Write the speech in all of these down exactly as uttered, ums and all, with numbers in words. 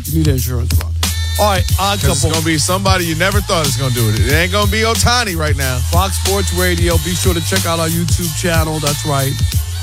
You need an insurance fund. All right, odd couple. It's going to be somebody you never thought is going to do it. It ain't going to be Ohtani right now. Fox Sports Radio. Be sure to check out our YouTube channel. That's right.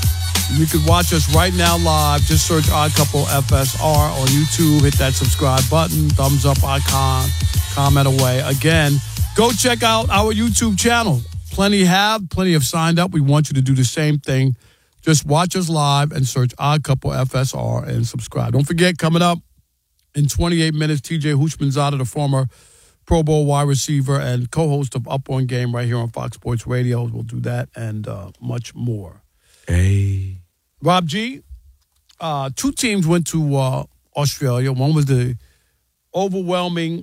You can watch us right now live. Just search Odd Couple F S R on YouTube. Hit that subscribe button, thumbs up icon, comment away. Again, go check out our YouTube channel. Plenty have, plenty have signed up. We want you to do the same thing. Just watch us live and search Odd Couple F S R and subscribe. Don't forget, coming up in twenty-eight minutes, T J Houshmandzadeh, the former Pro Bowl wide receiver and co-host of Up On Game right here on Fox Sports Radio. We'll do that and uh, much more. Hey. Rob G, uh, two teams went to uh, Australia. One was the overwhelming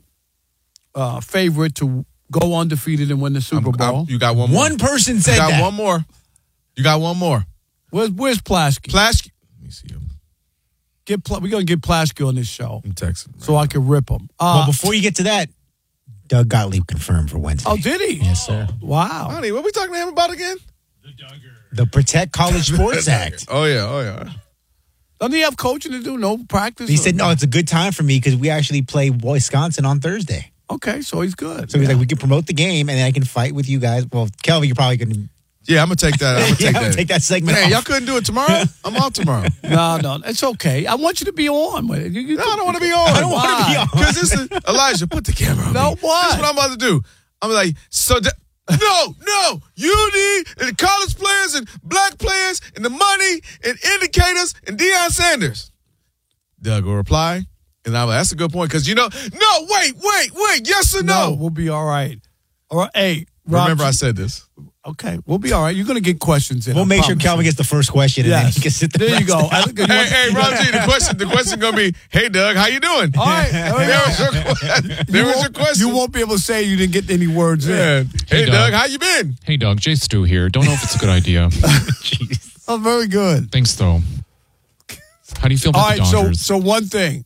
uh, favorite to go undefeated and win the Super Bowl. I'm, you got one more. One person said you got that. one more. You got one more. Where's, where's Plaschke? Plaschke. Let me see him. Get Pla- We're going to get Plaschke on this show. I'm texting. Right so I can rip him. Uh, well, before you get to that, Doug Gottlieb confirmed for Wednesday. Oh, did he? Yes, sir. Wow. Honey, what are we talking to him about again? The Duggar. The Protect College Sports Act. Oh, yeah. Oh, yeah. Doesn't he have coaching to do? No practice? He or? said, no, it's a good time for me because we actually play Wisconsin on Thursday. Okay, so he's good. So he's yeah. like, we can promote the game and then I can fight with you guys. Well, Kelvin, you're probably going to. Yeah, I'm going to take that. I'm going to yeah, take I'm that. gonna take that segment Man, off. y'all couldn't do it tomorrow? I'm off tomorrow. No, no, it's okay. I want you to be on. You, you No, I don't want to be on. I don't want to be on. Because this is, Elijah, put the camera on No, me. what? This is what I'm about to do. I'm like, so, th- no, no, you need and the college players and black players and the money and indicators and Deion Sanders. Doug will reply, and I'm like, that's a good point, because you know, no, wait, wait, wait, yes or no? No, we'll be all right. All right, hey, Rob, Remember I said this. Okay, we'll be all right. You're going to get questions in. We'll I make sure promise Calvin you. gets the first question and then Yes. he can sit the There you rest go. out. I think you Hey, want- hey, Rob G, the question, the question gonna be, hey, Doug, how you doing? All right, there we There go. was your, que- there You was your won't- question. You won't be able to say you didn't get any words Yeah. in. Hey, Hey, Doug, Doug. how you been? Hey, Doug, Jay Stu here. Don't know if it's a good idea. Jeez. Oh, very good. Thanks, though. How do you feel about All right, the so Dodgers? so one thing.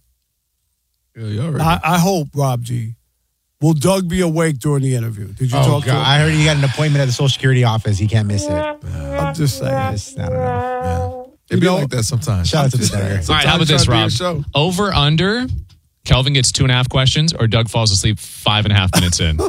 Yeah, you already. I, I hope, Rob G, will Doug be awake during the interview? Did you Oh, talk God. to I him? heard he got an appointment at the Social Security office. He can't miss it. I'm just saying. Just, I don't know. It You be know- like that sometimes. Shout out to the Duggar. All right, how Sometimes about this, try to be a Rob? show. Over, under, Kelvin gets two and a half questions, or Doug falls asleep five and a half minutes in.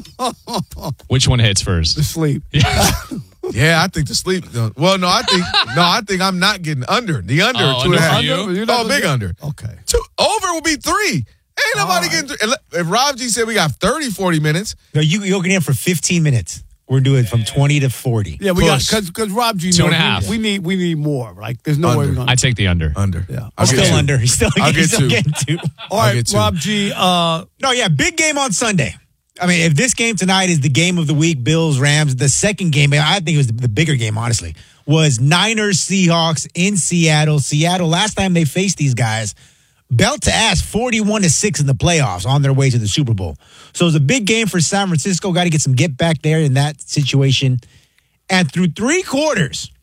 Which one hits first? To sleep. Yeah, I think the sleep. Well, no, I think no, I think I'm not getting under the under Oh, two and a under half. for you? You're not Oh, gonna big get- under. Okay. Two over will be three. Ain't nobody right. getting three. If Rob G said we got thirty, forty minutes, No, you, you're getting in for fifteen minutes. We're doing from twenty to forty. Yeah, we Push. got because Rob G Two knows and a we- half. We, need we need more. Like there's no way Under. we're gonna. I take the under. under. Yeah. I'll Still get two. under. He's still, I'll he's get still two. getting two. All I'll right, get two. Rob G. Uh, No, yeah, big game on Sunday. I mean, if this game tonight is the game of the week, Bills, Rams, the second game, I think it was the bigger game, honestly, was Niners, Seahawks in Seattle. Seattle, last time they faced these guys, belt to ass, forty-one to six in the playoffs on their way to the Super Bowl. So it was a big game for San Francisco. Got to get some get back there in that situation. And through three quarters,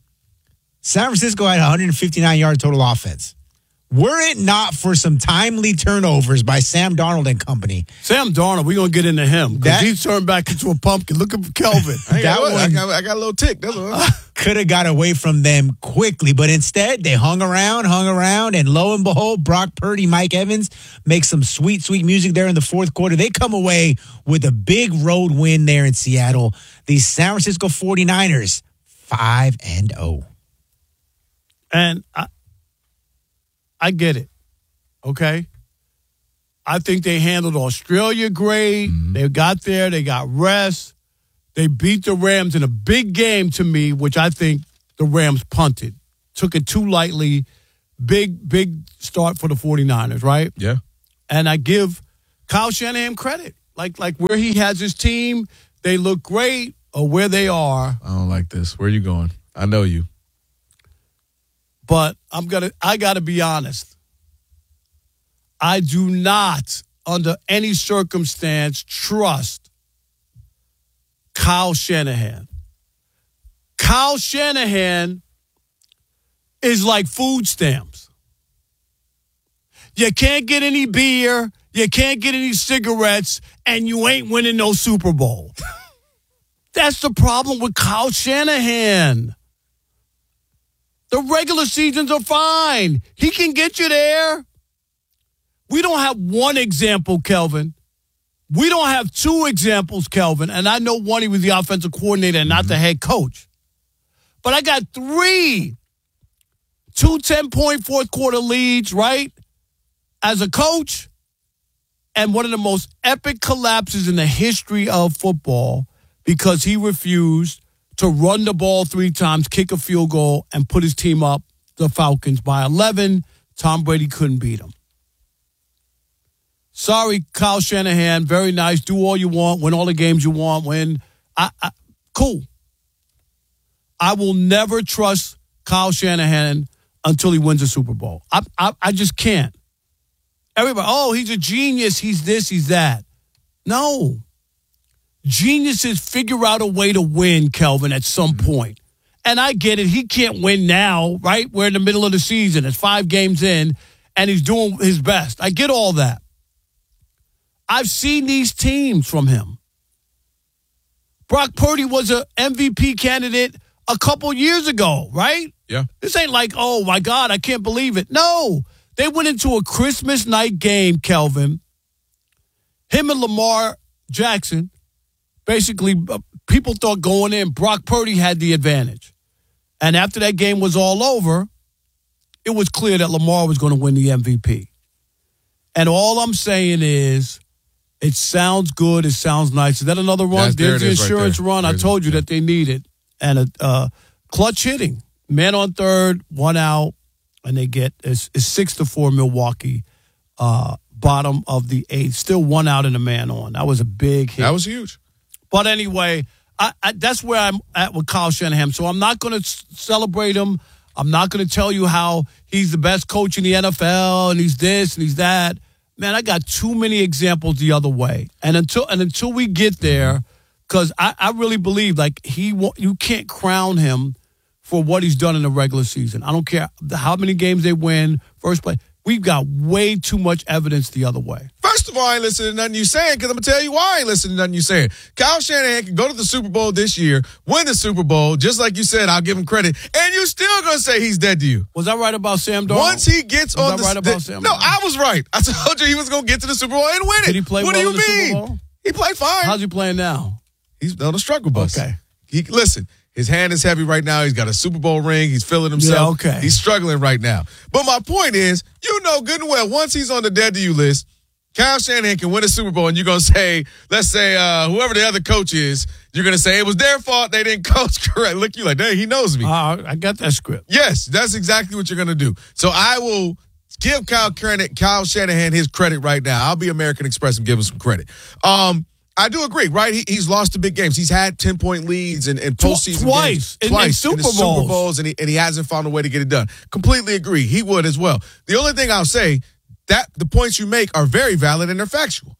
San Francisco had one hundred fifty-nine yards total offense. Were it not for some timely turnovers by Sam Darnold and company, Sam Darnold, we're going to get into him because That- he's turned back into a pumpkin. Look at Kelvin. I, got, That what? I, one- got, I got a little tick. That's all. could have got away from them quickly, but instead they hung around, hung around, and lo and behold, Brock Purdy, Mike Evans make some sweet, sweet music there in the fourth quarter. They come away with a big road win there in Seattle. The San Francisco forty-niners, five and oh. And I, I get it. Okay? I think they handled Australia great. Mm-hmm. They got there. They got rest. They beat the Rams in a big game to me, which I think the Rams punted. Took it too lightly. Big, big start for the forty-niners, right? Yeah. And I give Kyle Shanahan credit. Like, like where he has his team, they look great, or where they are. I don't like this. Where you going? I know you. But I'm gonna I gotta be honest. I do not, under any circumstance, trust Kyle Shanahan. Kyle Shanahan is like food stamps. You can't get any beer, you can't get any cigarettes, and you ain't winning no Super Bowl. That's the problem with Kyle Shanahan. The regular seasons are fine. He can get you there. We don't have one example, Kelvin. We don't have two examples, Kelvin. And I know one, he was the offensive coordinator and not the head coach. But I got three, two ten-point fourth quarter leads, right, as a coach, and one of the most epic collapses in the history of football because he refused to run the ball three times, kick a field goal, and put his team up, the Falcons, by eleven. Tom Brady couldn't beat him. Sorry, Kyle Shanahan. Very nice. Do all you want. Win all the games you want. Win. I, I, cool. I will never trust Kyle Shanahan until he wins a Super Bowl. I, I, I just can't. Everybody, oh, he's a genius. He's this, he's that. No. Geniuses figure out a way to win, Kelvin, at some point. And I get it. He can't win now, right? We're in the middle of the season. It's five games in, and he's doing his best. I get all that. I've seen these teams from him. Brock Purdy was an M V P candidate a couple years ago, right? Yeah. This ain't like, oh, my God, I can't believe it. No. They went into a Christmas night game, Kelvin. Him and Lamar Jackson, basically, uh, people thought going in, Brock Purdy had the advantage. And after that game was all over, it was clear that Lamar was going to win the M V P. And all I'm saying is, it sounds good. It sounds nice. Is that another run? That's, There's there the is right insurance there. run. There's I told you yeah. that they need it. And a uh, clutch hitting. Man on third, one out, and they get it's, it's six to four Milwaukee, uh, bottom of the eighth. Still one out and a man on. That was a big hit. That was huge. But anyway, I, I, that's where I'm at with Kyle Shanahan. So I'm not going to s- celebrate him. I'm not going to tell you how he's the best coach in the N F L and he's this and he's that. Man, I got too many examples the other way. And until and until we get there, because I, I really believe like he you can't crown him for what he's done in the regular season. I don't care how many games they win, first play. We've got way too much evidence the other way. First of all, I ain't listening to nothing you saying because I'm going to tell you why I ain't listening to nothing you saying. Kyle Shanahan can go to the Super Bowl this year, win the Super Bowl, just like you said, I'll give him credit, and you still going to say he's dead to you. Was I right about Sam Darnold? Once he gets was on I the right about the, Sam No, Darnold? I was right. I told you he was going to get to the Super Bowl and win it. Did he play what well do you in the Super mean? Bowl? He played fine. How's he playing now? He's on a struggle bus. Okay. He, listen, his hand is heavy right now. He's got a Super Bowl ring. He's feeling himself. Yeah, okay. He's struggling right now. But my point is, you know good and well, once he's on the dead to you list, Kyle Shanahan can win a Super Bowl, and you're going to say, let's say, uh, whoever the other coach is, you're going to say it was their fault. They didn't coach correct. Look, you like, dang, he knows me. Uh, I got that script. Yes, that's exactly what you're going to do. So I will give Kyle, Kyle Shanahan his credit right now. I'll be American Express and give him some credit. Um, I do agree, right? He, he's lost the big games. He's had ten-point leads and, and postseason twice games. in, Twice in Super, in the Bowls. Super Bowls, and he, and he hasn't found a way to get it done. Completely agree. He would as well. The only thing I'll say, that the points you make are very valid and they're factual.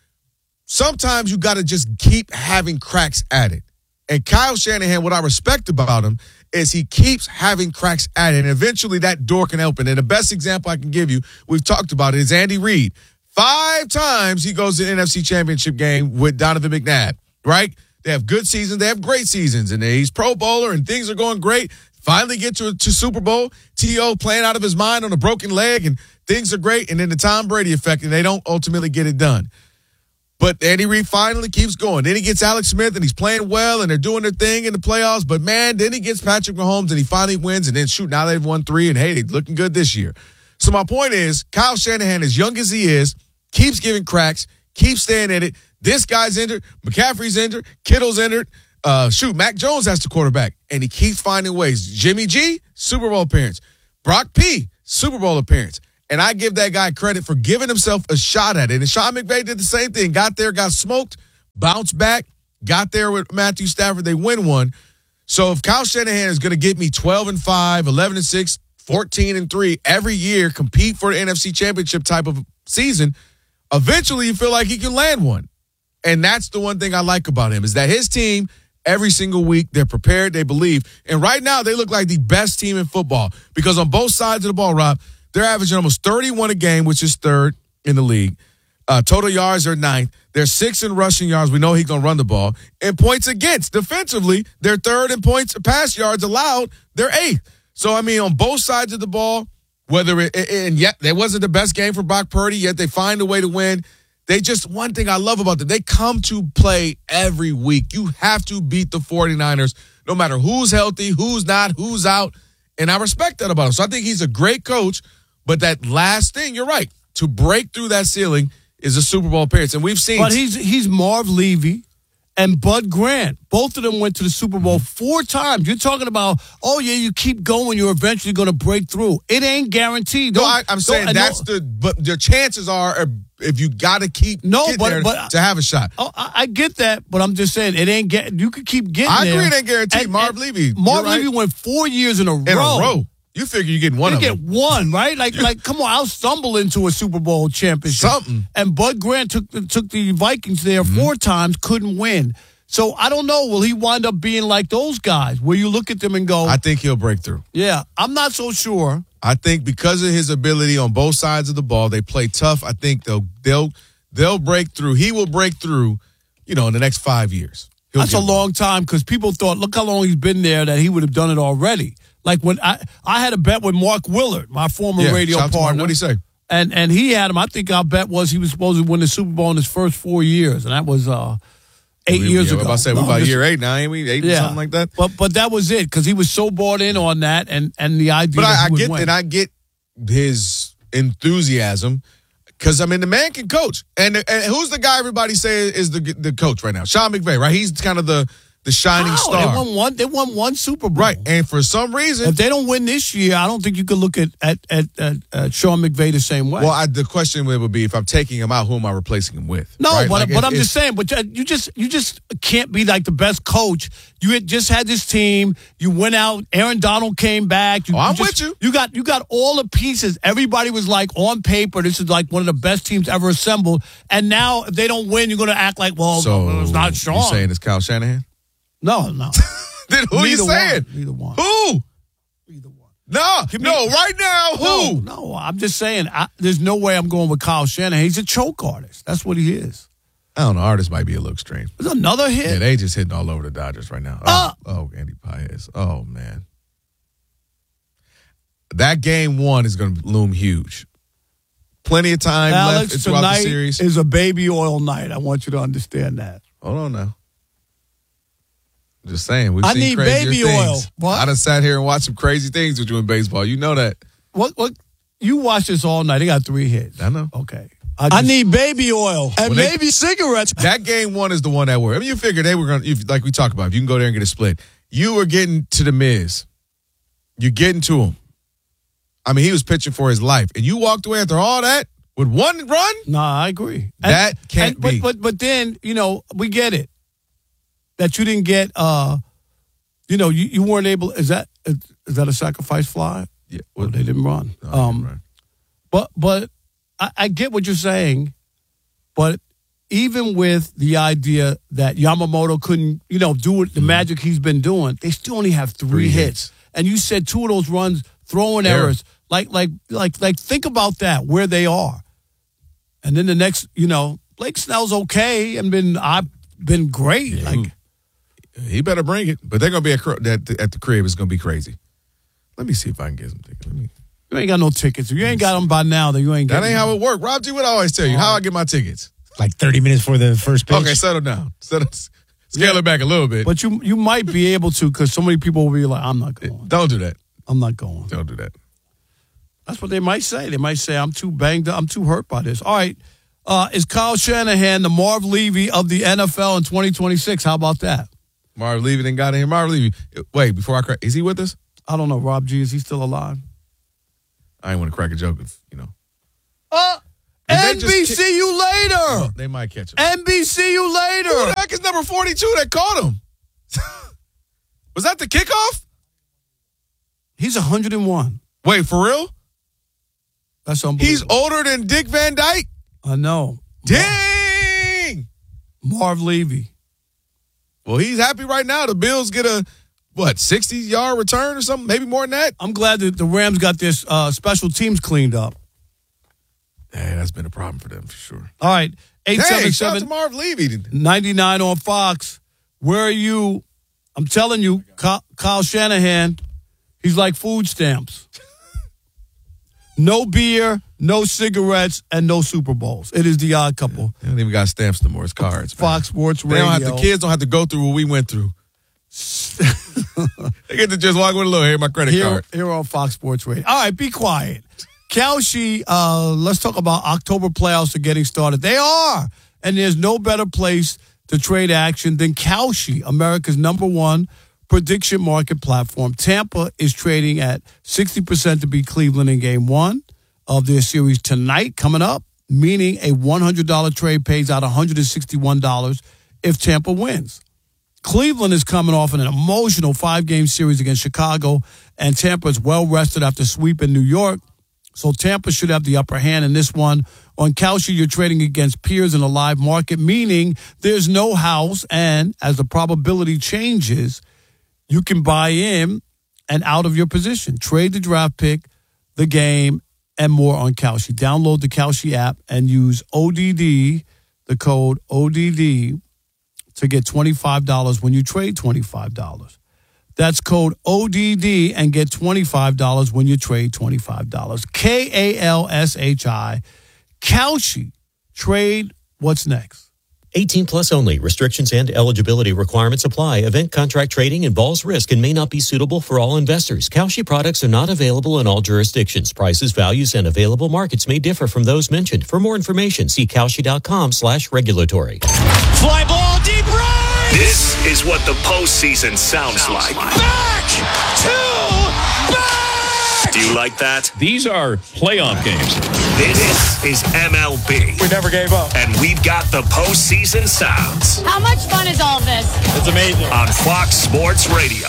Sometimes you got to just keep having cracks at it. And Kyle Shanahan, what I respect about him is he keeps having cracks at it, and eventually that door can open. And the best example I can give you, we've talked about it, is Andy Reid. Five times he goes to the N F C Championship game with Donovan McNabb, right? They have good seasons. They have great seasons. And he's Pro Bowler and things are going great. Finally get to, to Super Bowl. T O playing out of his mind on a broken leg and things are great. And then the Tom Brady effect and they don't ultimately get it done. But Andy Reid finally keeps going. Then he gets Alex Smith and he's playing well and they're doing their thing in the playoffs. But man, then he gets Patrick Mahomes and he finally wins. And then shoot, now they've won three and hey, they're looking good this year. So my point is, Kyle Shanahan, as young as he is, keeps giving cracks, keeps staying in it. This guy's injured. McCaffrey's injured. Kittle's injured. Uh, shoot, Mac Jones has the quarterback. And he keeps finding ways. Jimmy G, Super Bowl appearance. Brock P, Super Bowl appearance. And I give that guy credit for giving himself a shot at it. And Sean McVay did the same thing. Got there, got smoked, bounced back, got there with Matthew Stafford. They win one. So if Kyle Shanahan is going to get me twelve and five, eleven and six, fourteen and three every year, compete for the N F C Championship type of season, eventually you feel like he can land one. And that's the one thing I like about him is that his team, every single week, they're prepared, they believe. And right now, they look like the best team in football because on both sides of the ball, Rob, they're averaging almost thirty-one a game, which is third in the league. Uh, total yards are ninth. They're sixth in rushing yards. We know he's going to run the ball. And points against, defensively, they're third in points, pass yards allowed. They're eighth. So, I mean, on both sides of the ball, Whether it, and yet, that wasn't the best game for Brock Purdy, yet they find a way to win. They just, one thing I love about them, they come to play every week. You have to beat the 49ers, no matter who's healthy, who's not, who's out. And I respect that about him. So I think he's a great coach. But that last thing, you're right, to break through that ceiling is a Super Bowl appearance. And we've seen. But he's he's Marv Levy and Bud Grant. Both of them went to the Super Bowl four times. You're talking about, oh, yeah, you keep going, you're eventually going to break through. It ain't guaranteed. No, Don't- I, I'm saying don't- that's no, the, but the chances are, uh, if you got to keep No, getting but- there but- to have a shot. Oh, I, I get that, but I'm just saying it ain't get. You could keep getting I there. agree it ain't guaranteed. And- Marv and Levy, Marv you're right. Levy went four years in a In row. a row. You figure you're getting one You of get them. one, right? Like, like, come on, I'll stumble into a Super Bowl championship. Something. And Bud Grant took the, took the Vikings there Mm-hmm. four times, couldn't win. So I don't know. Will he wind up being like those guys, where you look at them and go, I think he'll break through. "Yeah, I'm not so sure." I think because of his ability on both sides of the ball, they play tough. I think they'll they'll they'll break through. He will break through, you know, in the next five years. He'll That's a get long time because people thought, look how long he's been there, that he would have done it already. Like when I, I had a bet with Mark Willard, my former Yeah, radio shout out to Mark. partner. What'd he say? And and he had him. I think our bet was he was supposed to win the Super Bowl in his first four years, and that was uh, eight We- years yeah, ago. About to say, No, we're about just- year eight now, ain't we? Eight or something like that. But but that was it because he was so bought in on that, and and the idea. But that I, he I would get win. and I get his enthusiasm because I mean the man can coach, and and who's the guy everybody say is the the coach right now? Sean McVay, right? He's kind of the the shining How? star, They won one. They won one Super Bowl. right? And for some reason, If they don't win this year, I don't think you could look at at at, at, at Sean McVay the same way. well, I, the question would be if I'm taking him out, who am I replacing him with? No, right? but Like, but if- I'm if- just saying. But you just you just can't be like the best coach. You had just had this team. You went out. Aaron Donald came back. You, Oh, I'm just- with you. You got you got all the pieces. Everybody was like on paper, this is like one of the best teams ever assembled. And now if they don't win, you're going to act like, well, So it's not Sean. You saying it's Kyle Shanahan? no, no. Then who are you Neither saying? one. Neither one. Who? Either one. No, no, right now, No, who? no, I'm just saying. I, there's no way I'm going with Kyle Shanahan. He's a choke artist. That's what he is. I don't know. Artists might be a little extreme. There's another hit. Yeah, they just hitting all over the Dodgers right now. Oh, oh Andy Paez. Oh, man. That game one is going to loom huge. Plenty of time Alex, left throughout the tonight series. is a baby oil night. I want you to understand that. Hold on now. Just saying. We've I seen need crazier baby things. oil. What? I done sat here and watched some crazy things with you in baseball. You know that. What? What? You watch this all night. They got three hits. I know. Okay. I, just, need baby oil and When they- maybe cigarettes. That game one is the one that worked. I mean, you figure they were going to, like we talked about, if you can go there and get a split. You were getting to the Miz. You're getting to him. I mean, he was pitching for his life. And you walked away after all that with one run? Nah, I agree. That can't but, be. But but then you know we get it that you didn't get. uh You know you, you weren't able. Is that is, is that a sacrifice fly? Yeah. Well, they didn't run. No, they um, didn't run. But but I, I get what you're saying, but even with the idea that Yamamoto couldn't, you know, do it, the magic he's been doing, they still only have three, Three hits. hits. And you said two of those runs throwing Error. errors. Like like like like think about that, where they are. And then the next, you know, Blake Snell's okay and been I've been great. Yeah, like He better bring it. But they're going to be at, cr- at, the, at the crib. It's going to be crazy. Let me see if I can get some tickets. Let me. you ain't got no tickets. If you ain't got them by now, then you ain't That getting ain't how them. it works. Rob G would always tell you how I get my tickets. Like thirty minutes for the first pitch. Okay, settle down. Settle, scale it back a little bit. But you you might be able to because so many people will be like, I'm not going. Don't do that. I'm not going. Don't do that. That's what they might say. They might say, I'm too banged up. I'm too hurt by this. All right. Uh, is Kyle Shanahan the Marv Levy of the N F L in twenty twenty-six? How about that? Marv Levy didn't got in here. Marv Levy. Wait, before I crack, is he with us? I don't know. Rob G, is he still alive? I ain't want to crack a joke if, you know. Uh, Did they N just B ki- C you later. They might catch him. N B C you Who the later. heck is number forty-two that caught him? Was that the kickoff? He's one hundred one. Wait, for real? That's He's unbelievable. older than Dick Van Dyke? I know. Dang! Marv Levy. Well, he's happy right now. The Bills get a, what, sixty-yard return or something? Maybe more than that? I'm glad that the Rams got this uh, special teams cleaned up. Hey, that's been a problem for them for sure. All right. eight Hey, seven shout out to seven Marv Levy. ninety-nine on Fox. Where are you? I'm telling you, Kyle Kyle Shanahan, he's like food stamps. No beer, no cigarettes, and no Super Bowls. It is the Odd Couple. They don't even got stamps no more. It's cards. Fox Sports They Radio. don't have, the kids don't have to go through what we went through. They get to just walk with a little, here, my credit here, card. here on Fox Sports Radio. All right, be quiet. Kalshi, uh, let's talk about October playoffs are getting started. They are. And there's no better place to trade action than Kalshi, America's number one prediction market platform. Tampa is trading at sixty percent to beat Cleveland in game one of their series tonight coming up, meaning a one hundred dollars trade pays out one hundred sixty-one dollars if Tampa wins. Cleveland is coming off an emotional five-game series against Chicago, and Tampa is well-rested after sweeping New York. So Tampa should have the upper hand in this one. On Kalshi, you're trading against peers in a live market, meaning there's no house, and as the probability changes, you can buy in and out of your position. Trade the draft pick, the game, and more on Kalshi. Download the Kalshi app and use O D D, the code O D D, to get twenty-five dollars when you trade twenty-five dollars. That's code O D D and get twenty-five dollars when you trade twenty-five dollars. K A L S H I. Kalshi. Trade what's next. eighteen plus only. Restrictions and eligibility requirements apply. Event contract trading involves risk and may not be suitable for all investors. Kalshi products are not available in all jurisdictions. Prices, values, and available markets may differ from those mentioned. For more information, see Kalshi.com slash regulatory. Fly ball deep right! This is what the postseason sounds, sounds like. like. Back to back! Do you like that? These are playoff games. This is M L B. We never gave up. And we've got the postseason sounds. How much fun is all this? It's amazing. On Fox Sports Radio.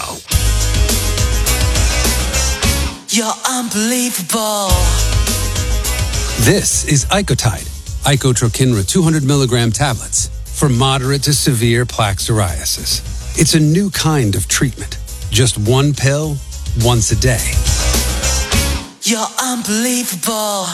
You're unbelievable. This is Icotide, Icotrokinra two hundred milligram tablets for moderate to severe plaque psoriasis. It's a new kind of treatment. Just one pill, once a day. You're unbelievable.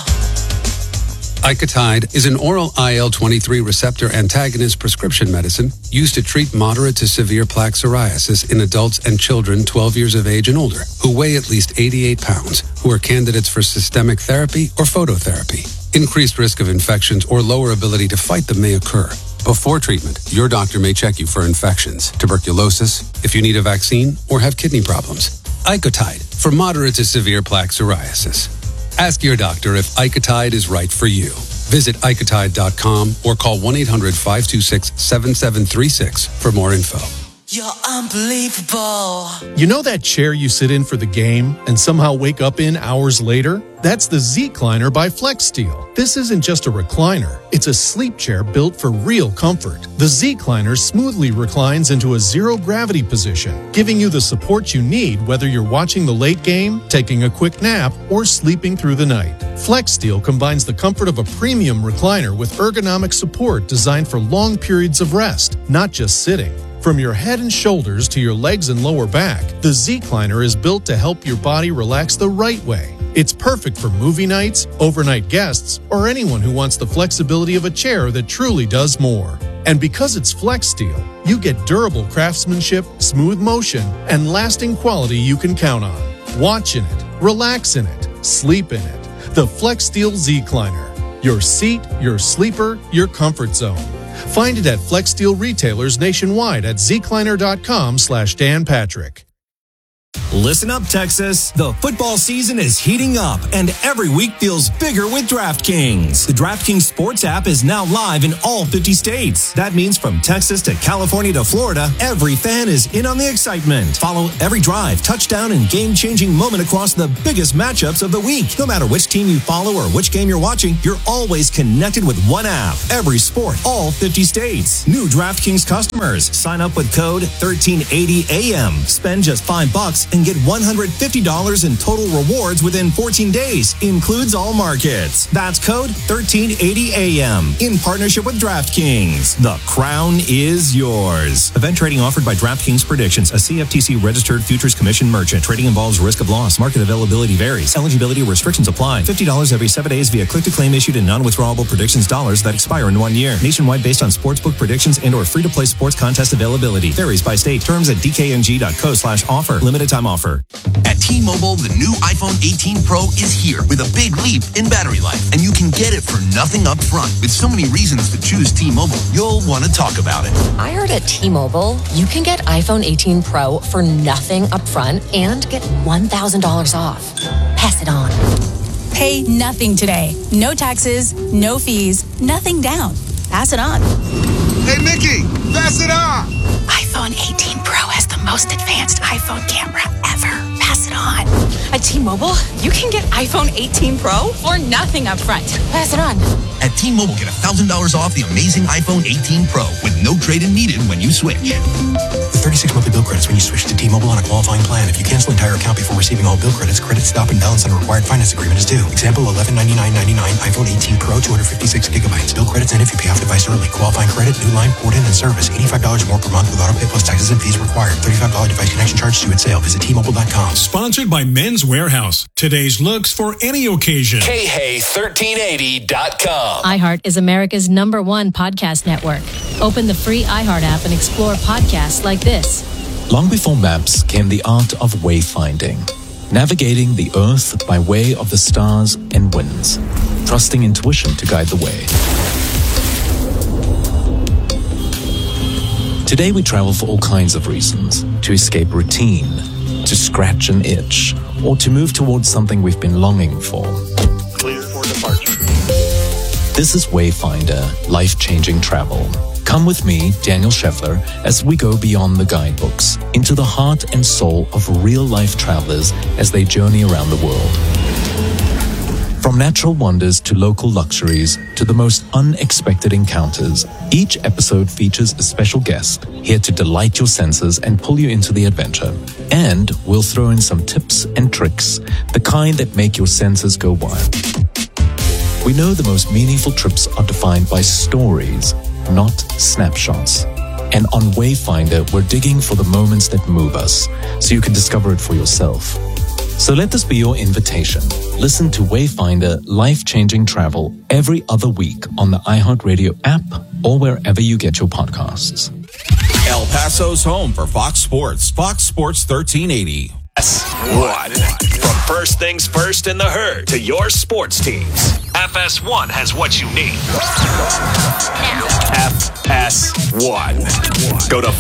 Icotide is an oral I L twenty-three receptor antagonist prescription medicine used to treat moderate to severe plaque psoriasis in adults and children twelve years of age and older who weigh at least eighty-eight pounds, who are candidates for systemic therapy or phototherapy. Increased risk of infections or lower ability to fight them may occur. Before treatment, your doctor may check you for infections, tuberculosis, if you need a vaccine, or have kidney problems. Icotide for moderate to severe plaque psoriasis. Ask your doctor if Icotide is right for you. Visit Icotide dot com or call one eight hundred five two six seven seven three six for more info. You're unbelievable. You know that chair you sit in for the game and somehow wake up in hours later? That's the Z-Cliner by FlexSteel. This isn't just a recliner. It's a sleep chair built for real comfort. The Z-Cliner smoothly reclines into a zero-gravity position, giving you the support you need whether you're watching the late game, taking a quick nap, or sleeping through the night. FlexSteel combines the comfort of a premium recliner with ergonomic support designed for long periods of rest, not just sitting. From your head and shoulders to your legs and lower back, the Z-Cliner is built to help your body relax the right way. It's perfect for movie nights, overnight guests, or anyone who wants the flexibility of a chair that truly does more. And because it's FlexSteel, you get durable craftsmanship, smooth motion, and lasting quality you can count on. Watch in it, relax in it, sleep in it. The FlexSteel Z-Cliner. Your seat, your sleeper, your comfort zone. Find it at FlexSteel retailers nationwide at zcliner.com slash Dan Patrick. Listen up, Texas. The football season is heating up, and every week feels bigger with DraftKings. The DraftKings Sports app is now live in all fifty states. That means from Texas to California to Florida, every fan is in on the excitement. Follow every drive, touchdown, and game-changing moment across the biggest matchups of the week. No matter which team you follow or which game you're watching, you're always connected with one app. Every sport, all fifty states. New DraftKings customers. Sign up with code thirteen eighty A M. Spend just five bucks and get one hundred fifty dollars in total rewards within fourteen days. Includes all markets. That's code thirteen eighty A M in partnership with DraftKings. The crown is yours. Event trading offered by DraftKings Predictions, a C F T C registered futures commission merchant. Trading involves risk of loss. Market availability varies. Eligibility restrictions apply. fifty dollars every seven days via click-to-claim issued in non-withdrawable predictions dollars that expire in one year. Nationwide based on sportsbook predictions and or free-to-play sports contest availability. Varies by state. Terms at dkng.co slash offer. Limited time offer. offer. At T-Mobile, the new iPhone eighteen Pro is here with a big leap in battery life, and you can get it for nothing up front. With so many reasons to choose T-Mobile, you'll want to talk about it. I heard at T-Mobile, you can get iPhone eighteen Pro for nothing up front and get one thousand dollars off. Pass it on. Pay nothing today. No taxes, no fees, nothing down. Pass it on. Hey, Mickey, pass it on. iPhone eighteen Pro has the most advanced iPhone camera ever. Pass it on. At T-Mobile, you can get iPhone eighteen Pro for nothing up front. Pass it on. At T-Mobile, get one thousand dollars off the amazing iPhone eighteen Pro with no trade-in needed when you switch. With thirty-six monthly bill credits when you switch to T-Mobile on a qualifying plan. If you cancel entire account before receiving all bill credits, credit stop and balance on a required finance agreement is due. Example, eleven ninety-nine ninety-nine iPhone eighteen Pro, two hundred fifty-six gigabytes. Bill credits end if you pay off device early. Qualifying credit, new line, port in, and service. eighty-five dollars more per month with auto pay plus taxes and fees required. thirty-five dollars device connection charge due at sale. Visit T Mobile dot com. Sponsored by Men's Warehouse. Today's looks for any occasion. K Hay thirteen eighty dot com. iHeart is America's number one podcast network. Open the free iHeart app and explore podcasts like this. Long before maps came the art of wayfinding, navigating the earth by way of the stars and winds, trusting intuition to guide the way. Today we travel for all kinds of reasons: to escape routine, to scratch an itch, or to move towards something we've been longing for. Clear for departure. This is Wayfinder, life-changing travel. Come with me, Daniel Scheffler, as we go beyond the guidebooks, into the heart and soul of real-life travelers as they journey around the world. From natural wonders to local luxuries to the most unexpected encounters, each episode features a special guest here to delight your senses and pull you into the adventure. And we'll throw in some tips and tricks, the kind that make your senses go wild. We know the most meaningful trips are defined by stories, not snapshots. And on Wayfinder, we're digging for the moments that move us, so you can discover it for yourself. So let this be your invitation. Listen to Wayfinder Life-Changing Travel every other week on the iHeartRadio app or wherever you get your podcasts. El Paso's home for Fox Sports. Fox Sports thirteen eighty. One. From first things first in the herd to your sports teams, F S one has what you need. F S one. Go to